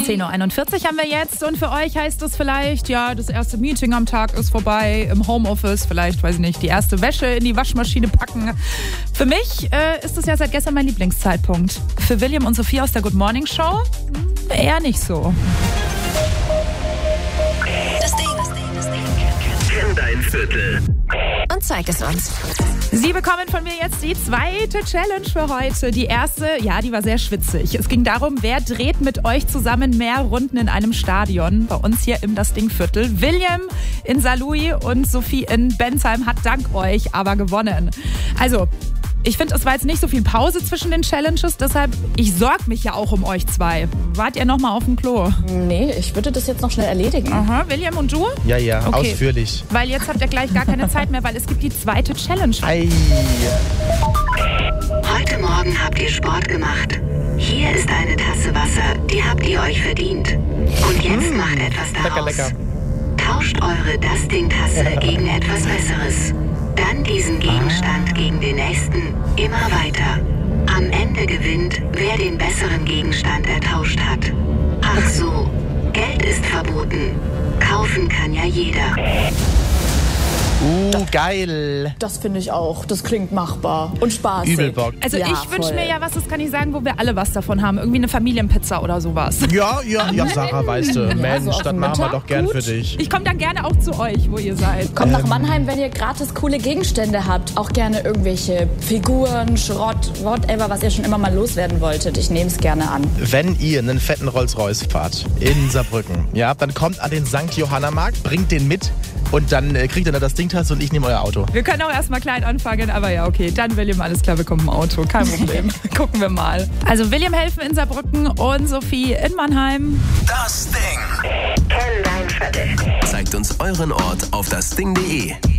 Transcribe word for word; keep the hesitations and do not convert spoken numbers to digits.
zehn Uhr einundvierzig haben wir jetzt und für euch heißt es vielleicht, ja, das erste Meeting am Tag ist vorbei, im Homeoffice, vielleicht, weiß ich nicht, die erste Wäsche in die Waschmaschine packen. Für mich äh, ist es ja seit gestern mein Lieblingszeitpunkt. Für William und Sophie aus der Good Morning Show eher nicht so. Das Ding. Kenn dein Viertel. Und zeig es uns. Sie bekommen von mir jetzt die zweite Challenge für heute. Die erste, ja, die war sehr schwitzig. Es ging darum, wer dreht mit euch zusammen mehr Runden in einem Stadion. Bei uns hier im Das Ding Viertel. William in Saarlouis und Sophie in Bensheim hat dank euch aber gewonnen. Also, ich finde, es war jetzt nicht so viel Pause zwischen den Challenges, deshalb, ich sorge mich ja auch um euch zwei. Wart ihr noch mal auf dem Klo? Nee, ich würde das jetzt noch schnell erledigen. Aha, William und du? Ja, ja, Okay. ausführlich. Weil jetzt habt ihr gleich gar keine Zeit mehr, weil es gibt die zweite Challenge. Ei. Heute Morgen habt ihr Sport gemacht. Hier ist eine Tasse Wasser, die habt ihr euch verdient. Und jetzt macht etwas daraus. Lecker, lecker. Tauscht eure Das-Ding-Tasse gegen etwas Besseres. Dann diesen Gegenstand gegen den nächsten, immer weiter. Am Ende gewinnt, wer den besseren Gegenstand ertauscht hat. Ach so, Geld ist verboten. Kaufen kann ja jeder. Uh, geil. Das finde ich auch. Das klingt machbar und spaßig. Übel Bock. Also Ja, ich wünsche voll. mir ja was, das kann ich sagen, wo wir alle was davon haben. Irgendwie eine Familienpizza oder sowas. Ja, ja, ja, Sarah, weißt du. Mensch, so auf das den machen wir Mittag, doch gern gut. für dich. Ich komme dann gerne auch zu euch, wo ihr seid. Kommt nach Mannheim, wenn ihr gratis coole Gegenstände habt. Auch gerne irgendwelche Figuren, Schrott, whatever, was ihr schon immer mal loswerden wolltet. Ich nehme es gerne an. Wenn ihr einen fetten Rolls-Royce fahrt in Saarbrücken, ja, dann kommt an den Sankt Johanna Markt, bringt den mit und dann äh, kriegt ihr dann das Ding-Tasse und ich nehme euer Auto. Wir können auch erstmal klein anfangen, aber ja, okay. Dann William, alles klar, wir kommen im Auto. Kein Problem. Gucken wir mal. Also William helfen in Saarbrücken und Sophie in Mannheim. Das Ding. Kenn dein Viertel. Zeigt uns euren Ort auf das ding punkt de.